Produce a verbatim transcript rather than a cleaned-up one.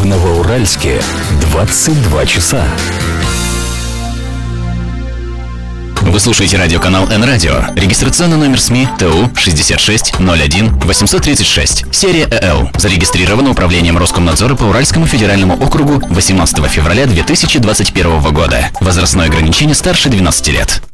Новоуральске двадцать два часа. Вы слушаете радиоканал Н-Радио. Регистрационный номер СМИ ТУ шестьдесят шесть ноль один восемьсот тридцать шесть. Серия ЭЛ. Зарегистрировано Управлением Роскомнадзора по Уральскому федеральному округу восемнадцатого февраля две тысячи двадцать первого года. Возрастное ограничение старше двенадцати лет.